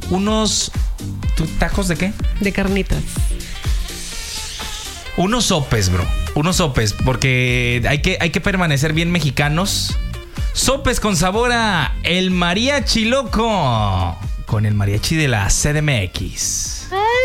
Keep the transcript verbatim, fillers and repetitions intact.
unos... ¿tú, tacos de qué? De carnitas. Unos sopes, bro. Unos sopes, porque hay que, hay que permanecer bien mexicanos. Sopes con sabor a el mariachi loco. Con el mariachi de la C D M X.